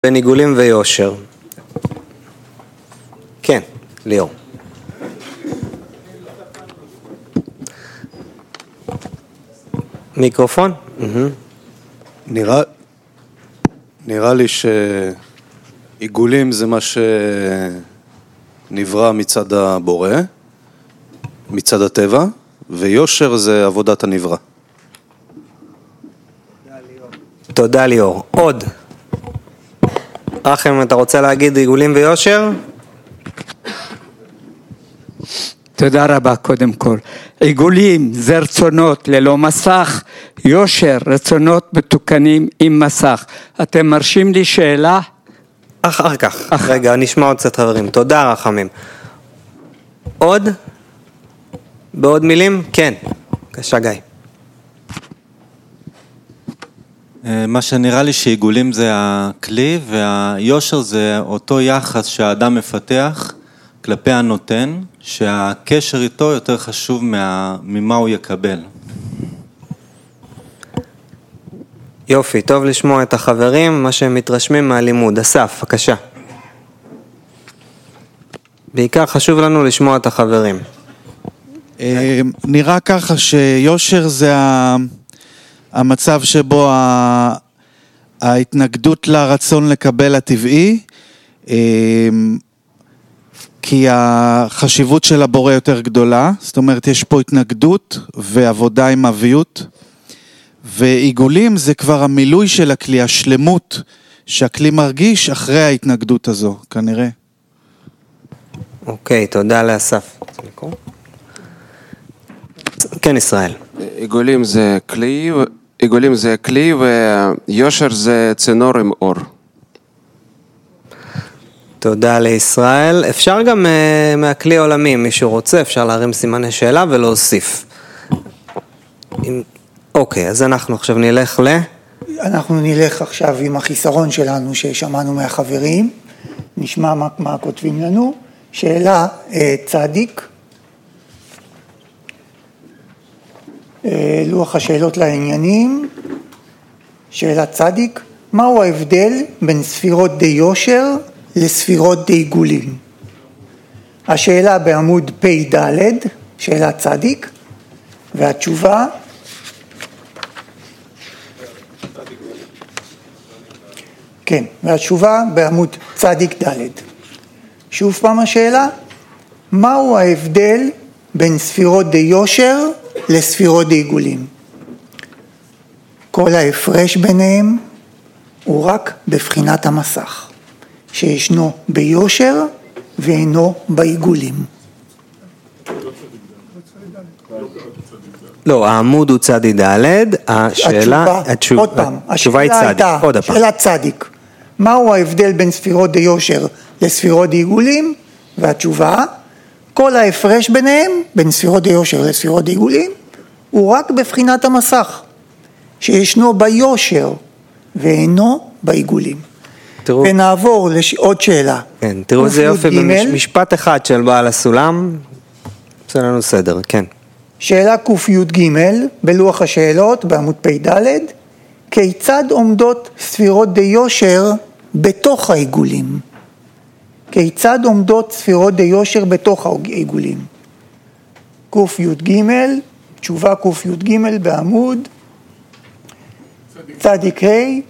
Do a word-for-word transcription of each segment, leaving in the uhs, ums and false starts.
בין עיגולים ויושר. כן, ליאור. מיקרופון? נראה, נראה לי שעיגולים זה מה שנברא מצד הבורא, מצד הטבע, ויושר זה עבודת הנברא. תודה ליאור. עוד. רחם, אתה רוצה להגיד עיגולים ויושר? תודה רבה קודם כל. עיגולים זה רצונות ללא מסך, יושר רצונות מתוקנים עם מסך. אתם מרשים לי שאלה? אחר כך. אח... רגע, נשמע עוד קצת חברים. תודה רחמים. עוד? בעוד מילים? כן. בבקשה גיא. מה שנראה לי שעיגולים זה הכלי והיושר זה אותו יחס שהאדם מפתח כלפי הנותן, שהקשר איתו יותר חשוב מה, ממה הוא יקבל. יופי, טוב לשמוע את החברים, מה שהם מתרשמים מהלימוד. אסף, בבקשה. בעיקר חשוב לנו לשמוע את החברים. נראה ככה שיושר זה המצב שבו ההתנגדות לרצון לקבל הטבעי, כי החשיבות של הבורא יותר גדולה, זאת אומרת יש פה התנגדות ועבודה עם אביות, ועיגולים זה כבר המילוי של הכלי, השלמות שהכלי מרגיש אחרי ההתנגדות הזו, כנראה. אוקיי, תודה לאסף. כן, ישראל. עיגולים זה כלי, עיגולים זה כלי ויושר זה צינור עם אור. תודה לישראל. אפשר גם uh, מהכלי העולמי, מי שרוצה, אפשר להרים סימני שאלה ולהוסיף. אם... אוקיי, אז אנחנו עכשיו נלך ל... אנחנו נלך עכשיו עם החיסרון שלנו ששמענו מהחברים, נשמע מה, מה כותבים לנו. שאלה uh, צדיק, uh, לוח השאלות לעניינים, שאלה צדיק, מהו ההבדל בין ספירות די יושר לספירות די עיגולים? השאלה בעמוד פי ד', שאלה צדיק, והתשובה כן, והתשובה בעמוד צדיק ד'. שוב פעם השאלה, מהו ההבדל בין ספירות די יושר לספירות די עיגולים? כל ההפרש ביניהם הוא רק בבחינת המסך, שישנו ביושר ואינו בעיגולים. לא, העמוד הוא צדי ד', השאלה, התשובה, עוד פעם, התשובה היא צדיק, עוד הפעם. שאלה צדיק, מהו ההבדל בין ספירות די יושר לספירות די עיגולים? והתשובה, כל ההפרש ביניהם, בין ספירות די יושר לספירות די עיגולים, הוא רק בבחינת המסך, שישנו ביושר ואינו בעיגולים. תראו, ונעבור לעוד שאלה. כן, תראו איזה יופי במשפט אחד של בעל הסולם, עושה לנו סדר, כן. שאלה ק"י בלוח השאלות בעמוד פי ד', כיצד עומדות ספירות די יושר בתוך העיגולים? כיצד עומדות ספירות די יושר בתוך העיגולים? ק"י, תשובה ק"י בעמוד צדיק ה',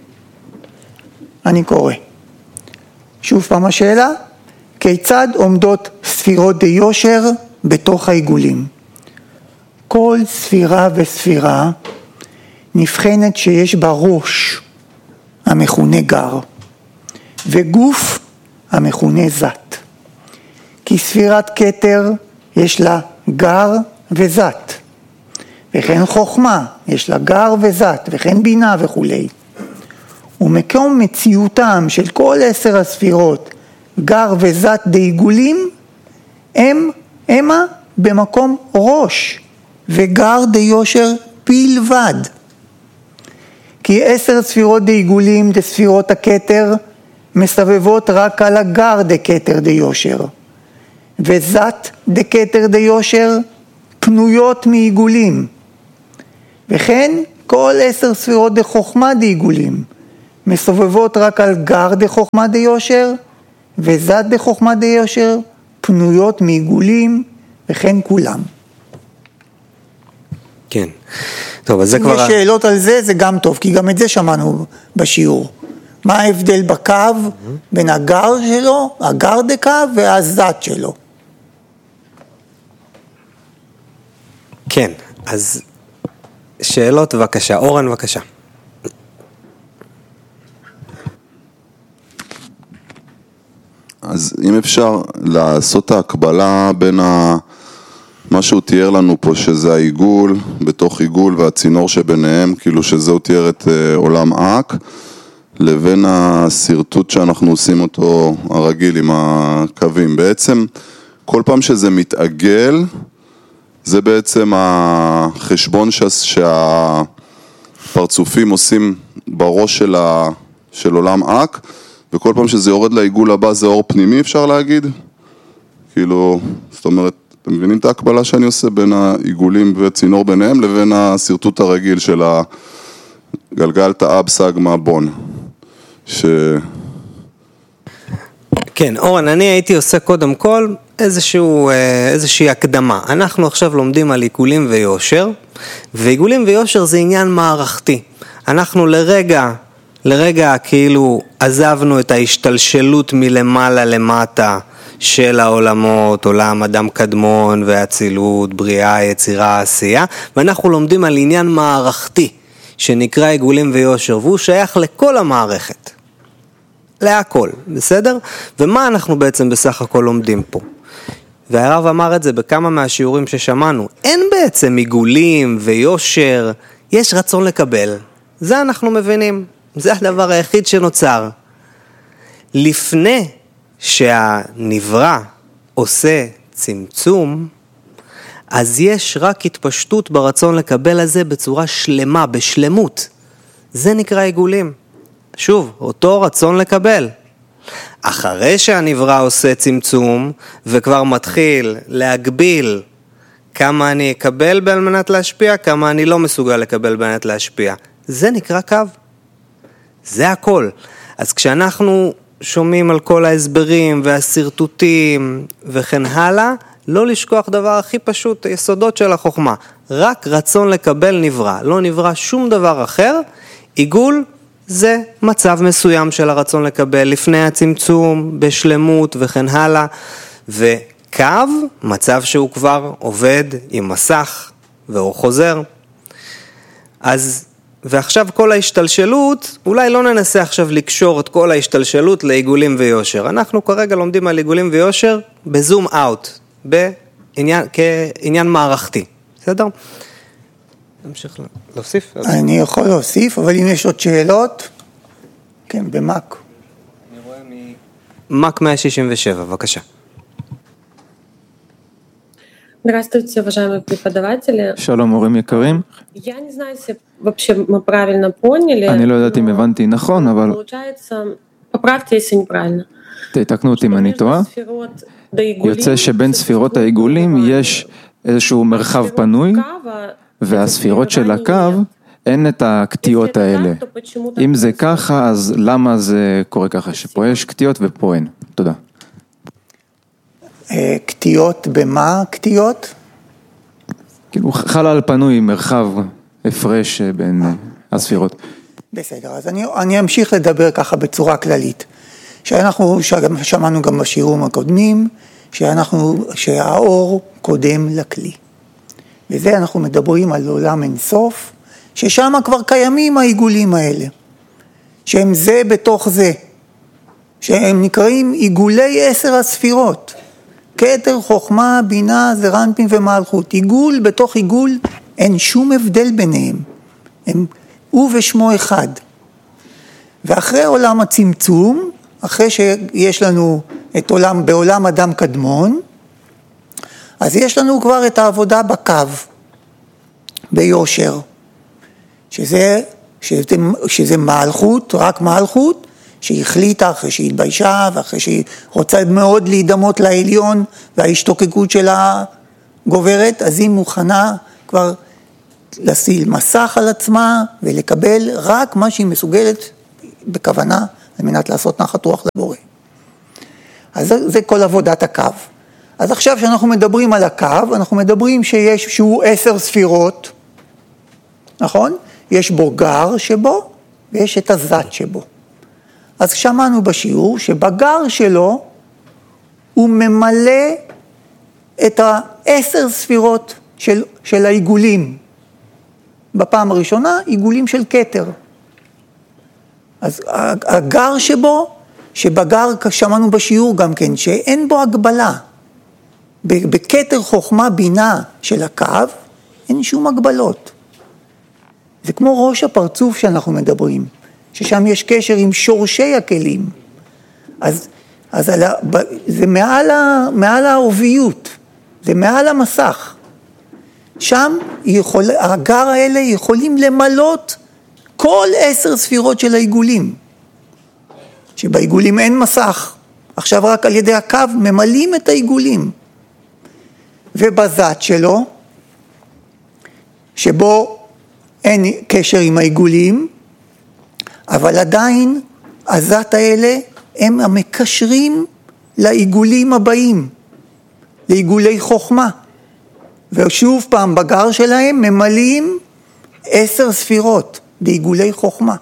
אני קורא. שוב פעם השאלה, כיצד עומדות ספירות די יושר בתוך העיגולים? כל ספירה וספירה נבחנת שיש בה ראש המכונה גר, וגוף המכונה זת. כי ספירת כתר יש לה גר וזת, וכן חוכמה יש לה גר וזת, וכן בינה וכו'. ומקום מציאותם של כל עשר הספירות גר וזת די עיגולים, הם, המה במקום ראש וגר די יושר בלבד. כי עשר ספירות די עיגולים די ספירות הכתר מסבבות רק על הגר די כתר די יושר, וזת די כתר די יושר פנויות מעיגולים. וכן כל עשר ספירות די חוכמה די עיגולים מסובבות רק על גר דחוכמה דיושר, וזד דחוכמה דיושר, פנויות מעיגולים, וכן כולם. כן. טוב, אז זה אם כבר... יש שאלות על זה, זה גם טוב, כי גם את זה שמענו בשיעור. מה ההבדל בקו בין הגר שלו, הגר דקו והזד שלו? כן, אז שאלות בבקשה. אורן בבקשה. אז אם אפשר לעשות ההקבלה בין ה... מה שהוא תיאר לנו פה, שזה העיגול, בתוך עיגול והצינור שביניהם, כאילו שזהו תיאר את עולם אק, לבין הסרטוט שאנחנו עושים אותו הרגיל עם הקווים. בעצם כל פעם שזה מתעגל, זה בעצם החשבון שהפרצופים עושים בראש של, ה... של עולם אק, וכל פעם שזה יורד לעיגול הבא זה אור פנימי, אפשר להגיד? כאילו, זאת אומרת, אתם מבינים את ההקבלה שאני עושה בין העיגולים וצינור ביניהם לבין הסרטוט הרגיל של הגלגל תאב סגמה בון. ש... כן, אורן, אני הייתי עושה קודם כל איזשהו, איזושהי הקדמה. אנחנו עכשיו לומדים על עיגולים ויושר, ועיגולים ויושר זה עניין מערכתי. אנחנו לרגע, לרגע כאילו עזבנו את ההשתלשלות מלמעלה למטה, של העולמות, עולם אדם קדמון והצילות, בריאה, יצירה, עשייה, ואנחנו לומדים על עניין מערכתי, שנקרא עיגולים ויושר, והוא שייך לכל המערכת, להכל, בסדר? ומה אנחנו בעצם בסך הכל לומדים פה? והרב אמר את זה בכמה מהשיעורים ששמענו, אין בעצם עיגולים ויושר, יש רצון לקבל, זה אנחנו מבינים, זה הדבר היחיד שנוצר. לפני שהנברא עושה צמצום, אז יש רק התפשטות ברצון לקבל הזה בצורה שלמה, בשלמות. זה נקרא עיגולים. שוב, אותו רצון לקבל. אחרי שהנברא עושה צמצום, וכבר מתחיל להגביל כמה אני אקבל על מנת להשפיע, כמה אני לא מסוגל לקבל על מנת להשפיע. זה נקרא קו. זה הכל. אז כשאנחנו שומעים על כל ההסברים והסרטוטים וכן הלאה, לא לשכוח דבר הכי פשוט, היסודות של החוכמה. רק רצון לקבל נברא, לא נברא שום דבר אחר. עיגול זה מצב מסוים של הרצון לקבל לפני הצמצום, בשלמות וכן הלאה. וקו, מצב שהוא כבר עובד עם מסך והוא חוזר. אז ועכשיו כל ההשתלשלות, אולי לא ננסה עכשיו לקשור את כל ההשתלשלות לעיגולים ויושר. אנחנו כרגע לומדים על עיגולים ויושר בזום אאוט, בעניין, כעניין מערכתי. בסדר? נמשיך להוסיף? אני יכול להוסיף, אבל אם יש עוד שאלות, כן, במק. אני רואה ממק מאה שישים ושבע, בבקשה. Здравствуйте, уважаемые преподаватели. שלום מורים יקרים. Я не знаю, если вообще мы правильно поняли. אני לא יודעת אם הבנתי נכון, אבל Получается, поправьте, если неправильно. תתקנו אותי אם אני טועה. יוצא שבין ספירות העיגולים יש איזשהו מרחב פנוי, והספירות של הקו אין את הקטיות האלה. אם זה ככה, אז למה זה קורה ככה? שפה יש קטיות ופה אין. תודה. קטיות במה קטיות? כאילו חלל פנוי, מרחב הפרש בין הספירות. בסדר, אז אני, אני אמשיך לדבר ככה בצורה כללית. שאנחנו שמענו גם בשיעורים הקודמים, שאנחנו, שהאור קודם לכלי. וזה אנחנו מדברים על עולם אינסוף, ששם כבר קיימים העיגולים האלה. שהם זה בתוך זה. שהם נקראים עיגולי עשר הספירות. כתר, חוכמה, בינה, זרנפין ומלכות. עיגול בתוך עיגול, אין שום הבדל ביניהם. הם הוא ושמו אחד. ואחרי עולם הצמצום, אחרי שיש לנו את עולם, בעולם אדם קדמון, אז יש לנו כבר את העבודה בקו, ביושר, שזה, שזה, שזה מלכות, רק מלכות, שהחליטה אחרי שהיא התביישה, ואחרי שהיא רוצה מאוד להידמות לעליון, וההשתוקקות שלה גוברת, אז היא מוכנה כבר לשים מסך על עצמה, ולקבל רק מה שהיא מסוגלת בכוונה, על מנת לעשות נחת רוח לבורא. אז זה, זה כל עבודת הקו. אז עכשיו שאנחנו מדברים על הקו, אנחנו מדברים שיש, שהוא עשר ספירות, נכון? יש בו גר שבו, ויש את הזת שבו. אז שמענו בשיעור שבגר שלו, הוא ממלא את העשר ספירות של, של העיגולים. בפעם הראשונה, עיגולים של כתר. אז הגר שבו, שבגר שמענו בשיעור גם כן, שאין בו הגבלה. בכתר חוכמה בינה של הקו, אין שום הגבלות. זה כמו ראש הפרצוף שאנחנו מדברים, ששם יש קשר עם שורשי הכלים. אז, אז על, זה מעל, ה, מעל העוביות, זה מעל המסך. שם יכול, הגר האלה יכולים למלות כל עשר ספירות של העיגולים. שבעיגולים אין מסך, עכשיו רק על ידי הקו ממלאים את העיגולים. ובזת שלו, שבו אין קשר עם העיגולים, אבל עדיין הזת האלה הם המקשרים לעיגולים הבאים, לעיגולי חוכמה. ושוב פעם בגר שלהם ממלאים עשר ספירות בעיגולי חוכמה.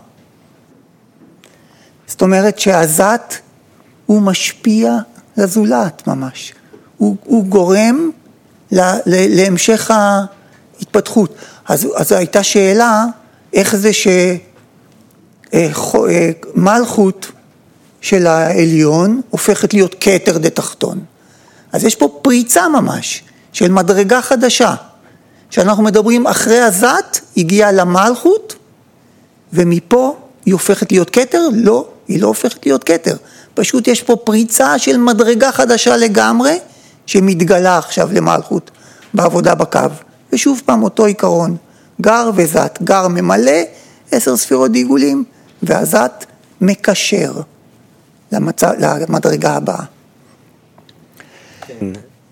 זאת אומרת שהזת הוא משפיע לזולת ממש. הוא, הוא גורם לה, להמשך ההתפתחות. אז, אז הייתה שאלה איך זה שמלכות של העליון הופכת להיות כתר דתחתון. אז יש פה פריצה ממש של מדרגה חדשה. שאנחנו מדברים אחרי הזת, הגיעה למלכות, ומפה היא הופכת להיות כתר? לא, היא לא הופכת להיות כתר. פשוט יש פה פריצה של מדרגה חדשה לגמרי, שמתגלה עכשיו למלכות בעבודה בקו. ושוב פעם אותו עיקרון, גר וזת. גר ממלא עשר ספירות עיגולים, והזת מקשר למצא, למדרגה הבאה. כן.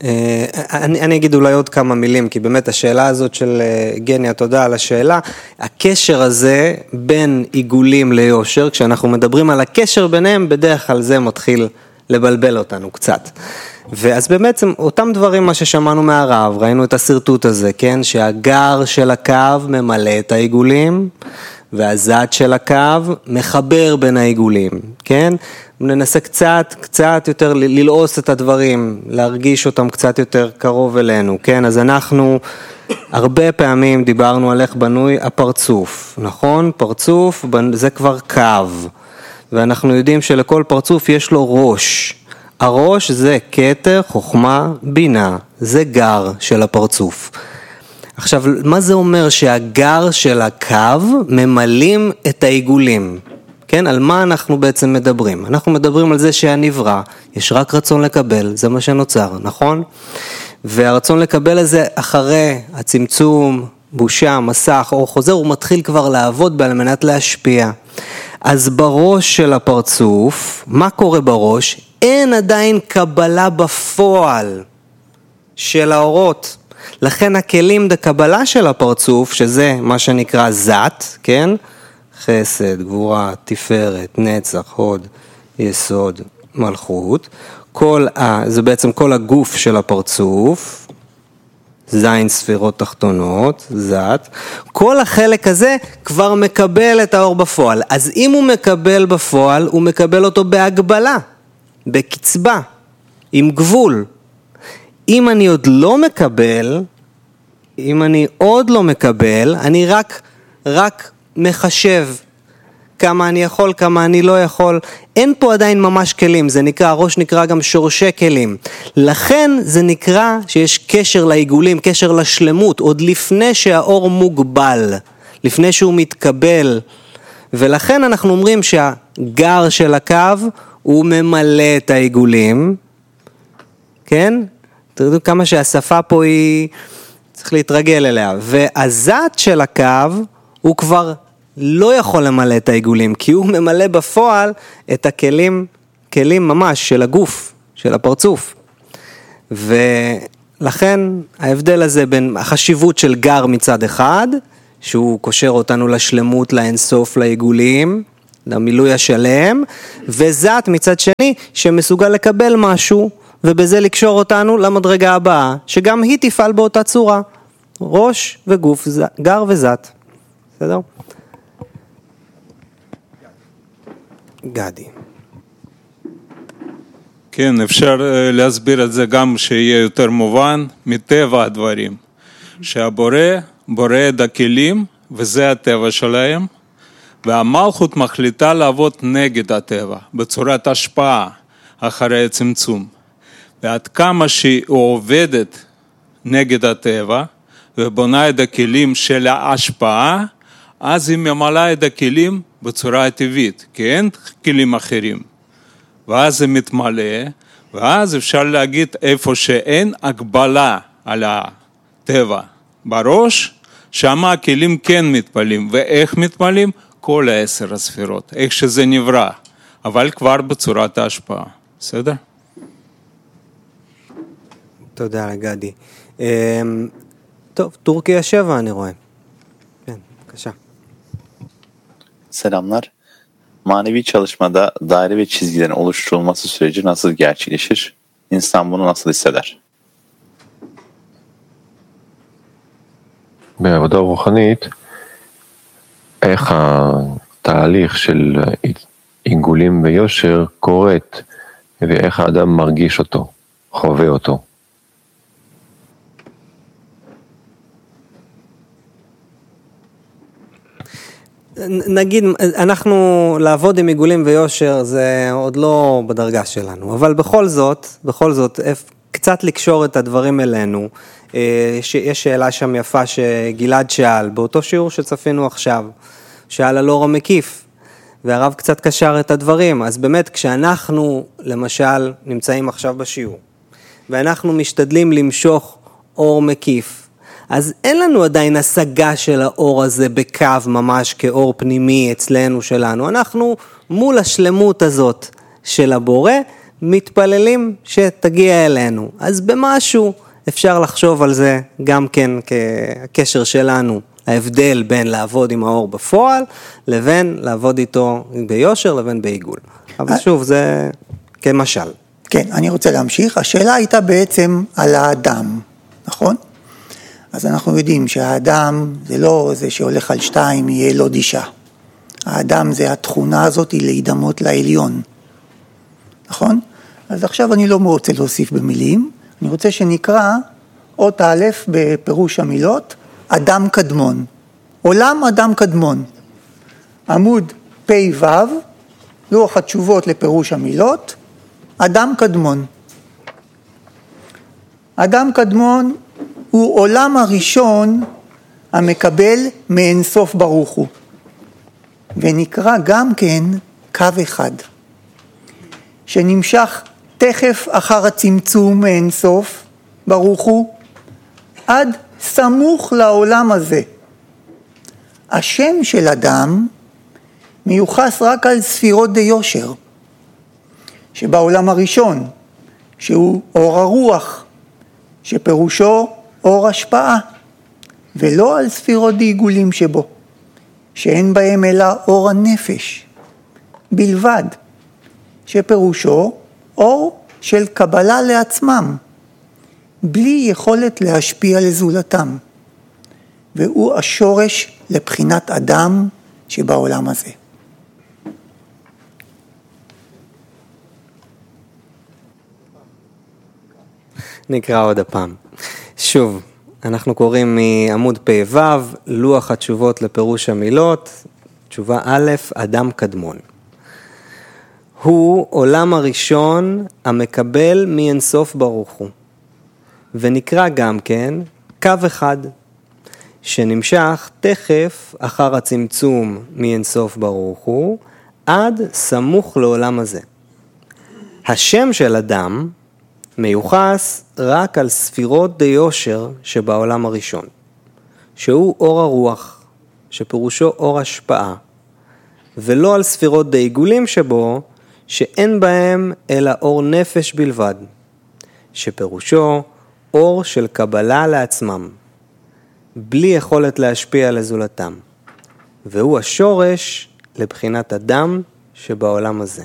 אני, אני אגיד אולי עוד כמה מילים, כי באמת השאלה הזאת של גניה, תודה על השאלה, הקשר הזה בין עיגולים ליושר, כשאנחנו מדברים על הקשר ביניהם, בדרך כלל זה מתחיל לבלבל אותנו קצת. ואז באמת אותם דברים מה ששמענו מהרב, ראינו את הסרטוט הזה, כן? שהגר של הקו ממלא את העיגולים, והזת של הקו מחבר בין העיגולים, כן? ננסה קצת, קצת יותר ללעוס את הדברים, להרגיש אותם קצת יותר קרוב אלינו, כן? אז אנחנו הרבה פעמים דיברנו על איך בנוי הפרצוף, נכון? פרצוף זה כבר קו, ואנחנו יודעים שלכל פרצוף יש לו ראש. הראש זה כתר, חוכמה, בינה, זה גר של הפרצוף. עכשיו, מה זה אומר שהגר של הקו ממלאים את העיגולים? כן, על מה אנחנו בעצם מדברים? אנחנו מדברים על זה שהנברא, יש רק רצון לקבל, זה מה שנוצר, נכון? והרצון לקבל הזה אחרי הצמצום, בושה, מסך, או חוזר, הוא מתחיל כבר לעבוד על מנת להשפיע. אז בראש של הפרצוף, מה קורה בראש? אין עדיין קבלה בפועל של האורות. לכן הכלים דקבלה של הפרצוף, שזה מה שנקרא זת, כן? חסד, גבורה, תפארת, נצח, הוד, יסוד, מלכות. כל ה, זה בעצם כל הגוף של הפרצוף, זין ספירות תחתונות, זת. כל החלק הזה כבר מקבל את האור בפועל. אז אם הוא מקבל בפועל, הוא מקבל אותו בהגבלה, בקצבה, עם גבול. אם אני עוד לא מקבל, אם אני עוד לא מקבל, אני רק, רק מחשב כמה אני יכול, כמה אני לא יכול. אין פה עדיין ממש כלים, זה נקרא, הראש נקרא גם שורשי כלים. לכן זה נקרא שיש קשר לעיגולים, קשר לשלמות, עוד לפני שהאור מוגבל, לפני שהוא מתקבל. ולכן אנחנו אומרים שהגר של הקו הוא ממלא את העיגולים, כן? תראו כמה שהשפה פה היא, צריך להתרגל אליה. והזת של הקו הוא כבר לא יכול למלא את העיגולים, כי הוא ממלא בפועל את הכלים, כלים ממש של הגוף, של הפרצוף. ולכן ההבדל הזה בין החשיבות של גר מצד אחד, שהוא קושר אותנו לשלמות, לאינסוף, לעיגולים, למילוי השלם, וזת מצד שני שמסוגל לקבל משהו, ובזה לקשור אותנו למדרגה הבאה, שגם היא תפעל באותה צורה, ראש וגוף, גר וזת. בסדר? גדי. כן, אפשר להסביר את זה גם שיהיה יותר מובן מטבע הדברים. שהבורא בורא את הכלים, וזה הטבע שלהם, והמלכות מחליטה לעבוד נגד הטבע, בצורת השפעה אחרי הצמצום. ועד כמה שהיא עובדת נגד הטבע, ובונה את הכלים של ההשפעה, אז היא ממלאה את הכלים בצורה הטבעית, כי אין כלים אחרים. ואז זה מתמלא, ואז אפשר להגיד איפה שאין הגבלה על הטבע בראש, שמה הכלים כן מתפלים, ואיך מתפלים? כל העשר הספירות, איך שזה נברא, אבל כבר בצורת ההשפעה, בסדר? תודה לגדי. טוב, Türkiye שבע אני רואה. כן, בבקשה. Selamlar. Manevi çalışmada daire ve çizgilerin oluşturulması süreci nasıl gerçekleşir? İnsan bunu nasıl hisseder? בעבודה רוחנית, איך התהליך של עיגולים ויושר קורית, ואיך האדם מרגיש אותו, חווה אותו. נגיד, אנחנו לעבוד עם עיגולים ויושר זה עוד לא בדרגה שלנו, אבל בכל זאת, בכל זאת, קצת לקשור את הדברים אלינו. יש שאלה שם יפה שגלעד שאל, באותו שיעור שצפינו עכשיו, שאל על אור המקיף, והרב קצת קשר את הדברים. אז באמת כשאנחנו למשל נמצאים עכשיו בשיעור, ואנחנו משתדלים למשוך אור מקיף, אז אין לנו עדיין השגה של האור הזה בקו ממש כאור פנימי אצלנו שלנו. אנחנו מול השלמות הזאת של הבורא מתפללים שתגיע אלינו. אז במשהו אפשר לחשוב על זה גם כן כקשר שלנו, ההבדל בין לעבוד עם האור בפועל לבין לעבוד איתו ביושר לבין בעיגול. אבל שוב, זה כמשל. כן, אני רוצה להמשיך. השאלה הייתה בעצם על האדם, נכון? אז אנחנו יודעים שהאדם זה לא זה שהולך על שתיים, יהיה לו דישה. האדם זה התכונה הזאת היא להידמות לעליון. נכון? אז עכשיו אני לא רוצה להוסיף במילים, אני רוצה שנקרא אות א' בפירוש המילות, אדם קדמון. עולם אדם קדמון. עמוד פי ו', לוח התשובות לפירוש המילות, אדם קדמון. אדם קדמון הוא עולם הראשון המקבל מאינסוף ברוך הוא, ונקרא גם כן קו אחד, שנמשך תכף אחר הצמצום מאינסוף ברוך הוא, עד סמוך לעולם הזה. השם של אדם מיוחס רק על ספירות דיושר, שבעולם הראשון, שהוא אור הרוח, שפירושו אור השפעה, ולא על ספירות עיגולים שבו, שאין בהם אלא אור הנפש, בלבד, שפירושו אור של קבלה לעצמם, בלי יכולת להשפיע לזולתם, והוא השורש לבחינת אדם שבעולם הזה. נקרא עוד הפעם. שוב, אנחנו קוראים מעמוד פי ו', לוח התשובות לפירוש המילות, תשובה א', אדם קדמון. הוא עולם הראשון המקבל מאינסוף ברוך הוא, ונקרא גם כן קו אחד, שנמשך תכף אחר הצמצום מאינסוף ברוך הוא, עד סמוך לעולם הזה. השם של אדם מיוחס רק על ספירות דיושר שבעולם הראשון, שהוא אור הרוח, שפירושו אור השפעה, ולא על ספירות דיגולים שבו, שאין בהם אלא אור נפש בלבד, שפירושו אור של קבלה לעצמם, בלי יכולת להשפיע לזולתם, והוא השורש לבחינת אדם שבעולם הזה.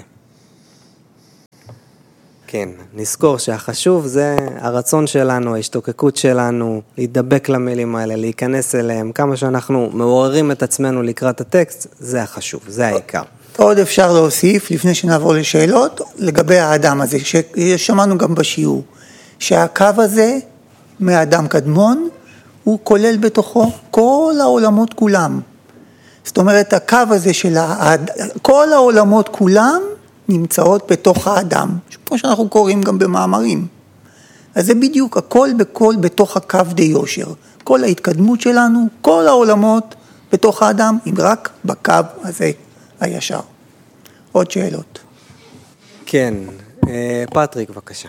כן, נזכור שהחשוב זה הרצון שלנו, ההשתוקקות שלנו, להידבק למילים האלה, להיכנס אליהם, כמה שאנחנו מעוררים את עצמנו לקראת הטקסט, זה החשוב, זה העיקר. עוד אפשר להוסיף, לפני שנעבור לשאלות, לגבי האדם הזה, ששמענו גם בשיעור, שהקו הזה מהאדם קדמון, הוא כולל בתוכו כל העולמות כולם. זאת אומרת, הקו הזה של האד... כל העולמות כולם נמצאות בתוך האדם, כמו שאנחנו קוראים גם במאמרים. אז זה בדיוק הכל בכל בתוך הקו די יושר. כל ההתקדמות שלנו, כל העולמות בתוך האדם, אם רק בקו הזה הישר. עוד שאלות. כן, פטריק, בבקשה.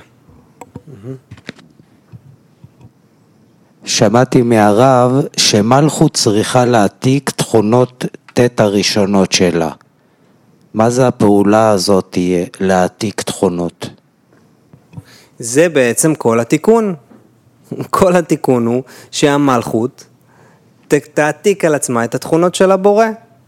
שמעתי מהרב שמלכות צריכה להעתיק תכונות תת הראשונות שלה. מה זה הפעולה הזאת תהיה להעתיק תכונות? זה בעצם כל התיקון. כל התיקון הוא שהמלכות תעתיק על עצמה את התכונות של הבורא.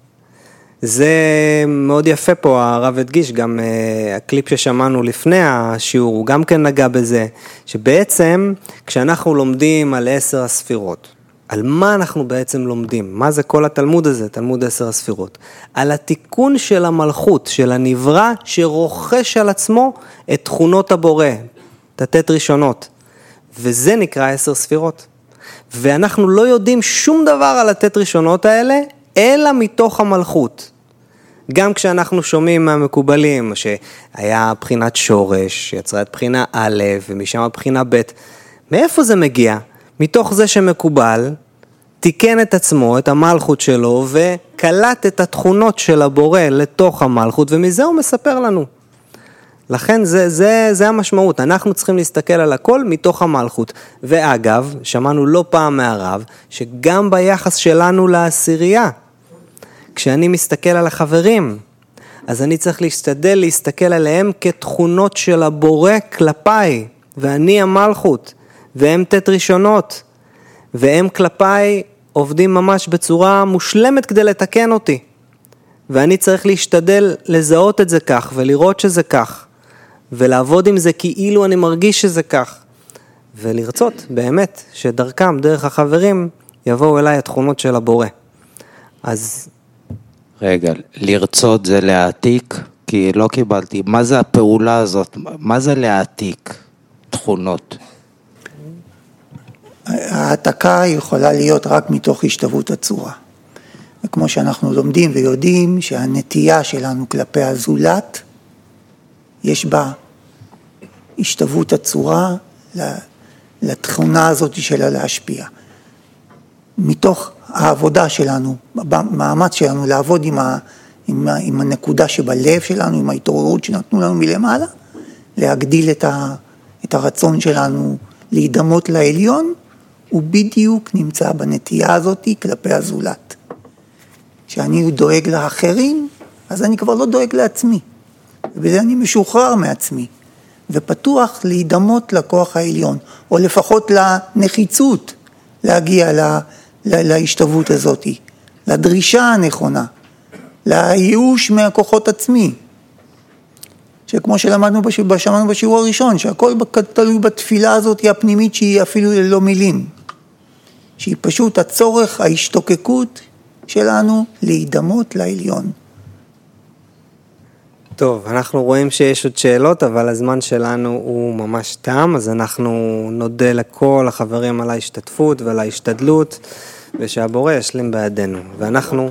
זה מאוד יפה פה, הרב הדגיש, גם uh, הקליפ ששמענו לפני השיעור, הוא גם כן נגע בזה, שבעצם כשאנחנו לומדים על עשר הספירות, על מה אנחנו בעצם לומדים? מה זה כל התלמוד הזה, תלמוד עשר הספירות? על התיקון של המלכות, של הנברא, שרוכש על עצמו את תכונות הבורא, תתת ראשונות, וזה נקרא עשר ספירות. ואנחנו לא יודעים שום דבר על התת ראשונות האלה, אלא מתוך המלכות. גם כשאנחנו שומעים מהמקובלים, שהיה בחינת שורש, שיצרה את בחינה א' ומשם בחינה ב', מאיפה זה מגיע? מתוך זה שמקובל, תיקן את עצמו, את המלכות שלו, וקלט את התכונות של הבורא לתוך המלכות, ומזה הוא מספר לנו. לכן זה, זה, זה המשמעות, אנחנו צריכים להסתכל על הכל מתוך המלכות. ואגב, שמענו לא פעם מהרב, שגם ביחס שלנו לעשירייה, כשאני מסתכל על החברים, אז אני צריך להשתדל להסתכל עליהם כתכונות של הבורא כלפיי, ואני המלכות, והם תת ראשונות, והם כלפיי עובדים ממש בצורה מושלמת כדי לתקן אותי. ואני צריך להשתדל לזהות את זה כך, ולראות שזה כך, ולעבוד עם זה כאילו אני מרגיש שזה כך, ולרצות באמת שדרכם, דרך החברים, יבואו אליי התכונות של הבורא. אז... רגע, לרצות זה להעתיק? כי לא קיבלתי. מה זה הפעולה הזאת? מה זה להעתיק תכונות? העתקה יכולה להיות רק מתוך השתוות הצורה. וכמו שאנחנו לומדים ויודעים שהנטייה שלנו כלפי הזולת, יש בה השתוות הצורה לתכונה הזאת שלה להשפיע. מתוך העבודה שלנו, במאמץ שלנו לעבוד עם, ה, עם, ה, עם הנקודה שבלב שלנו, עם ההתעוררות שנתנו לנו מלמעלה, להגדיל את, ה, את הרצון שלנו להידמות לעליון, הוא בדיוק נמצא בנטייה הזאת כלפי הזולת. כשאני דואג לאחרים, אז אני כבר לא דואג לעצמי. ובזה אני משוחרר מעצמי, ופתוח להידמות לכוח העליון, או לפחות לנחיצות להגיע לה, לה, להשתוות הזאת, לדרישה הנכונה, לייאוש מהכוחות עצמי. שכמו שלמדנו בשמענו בשיעור הראשון, שהכל תלוי בתפילה הזאת הפנימית שהיא אפילו ללא מילים. שהיא פשוט הצורך, ההשתוקקות שלנו להידמות לעליון. טוב, אנחנו רואים שיש עוד שאלות, אבל הזמן שלנו הוא ממש תם, אז אנחנו נודה לכל החברים על ההשתתפות ועל ההשתדלות, ושהבורא ישלים בידינו. ואנחנו...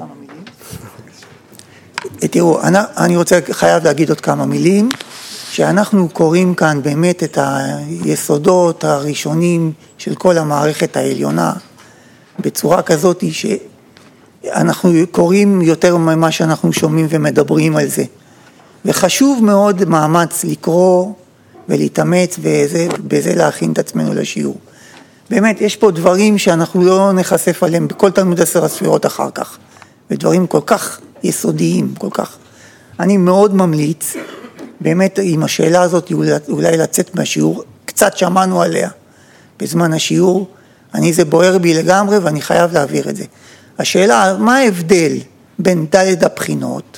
תראו, אני, אני רוצה, חייב להגיד עוד כמה מילים, שאנחנו קוראים כאן באמת את היסודות הראשונים של כל המערכת העליונה, בצורה כזאת שאנחנו קוראים יותר ממה שאנחנו שומעים ומדברים על זה. וחשוב מאוד מאמץ לקרוא ולהתאמץ ובזה, בזה להכין את עצמנו לשיעור. באמת, יש פה דברים שאנחנו לא נחשף עליהם בכל תלמוד עשר הספירות אחר כך, ודברים כל כך יסודיים, כל כך. אני מאוד ממליץ, באמת עם השאלה הזאת אולי לצאת מהשיעור, קצת שמענו עליה בזמן השיעור, אני זה בוער בי לגמרי ואני חייב להעביר את זה. השאלה, מה ההבדל בין ד' הבחינות,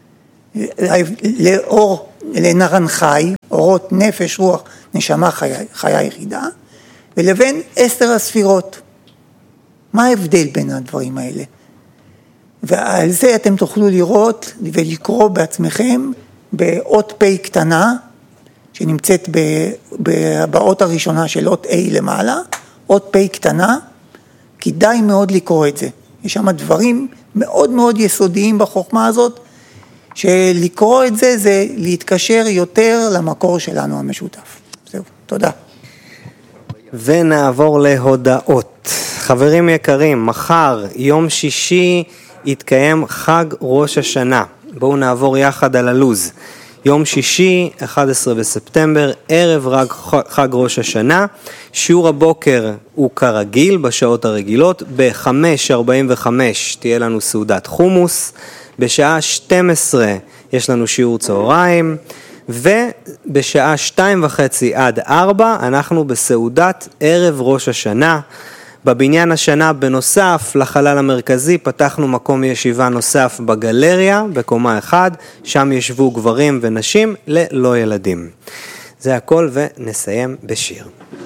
לאור, לנרן חי, אורות נפש, רוח, נשמה, חיה, חיה יחידה, ולבין עשר הספירות. מה ההבדל בין הדברים האלה? ועל זה אתם תוכלו לראות ולקרוא בעצמכם באות פ' קטנה, שנמצאת באות הראשונה של אות A למעלה, אות פ' קטנה, כדאי מאוד לקרוא את זה. יש שם דברים מאוד מאוד יסודיים בחוכמה הזאת, שלקרוא את זה זה להתקשר יותר למקור שלנו המשותף. זהו, תודה. ונעבור להודעות. חברים יקרים, מחר, יום שישי, יתקיים חג ראש השנה. בואו נעבור יחד על הלוז. יום שישי, אחד עשר בספטמבר, ערב רג, חג ראש השנה. שיעור הבוקר הוא כרגיל, בשעות הרגילות. ב-חמש ארבעים וחמש תהיה לנו סעודת חומוס. בשעה שתים עשרה יש לנו שיעור צהריים. ובשעה שתיים וחצי עד ארבע אנחנו בסעודת ערב ראש השנה. בבניין השנה בנוסף לחלל המרכזי פתחנו מקום ישיבה נוסף בגלריה בקומה אחת, שם ישבו גברים ונשים ללא ילדים. זה הכל ונסיים בשיר.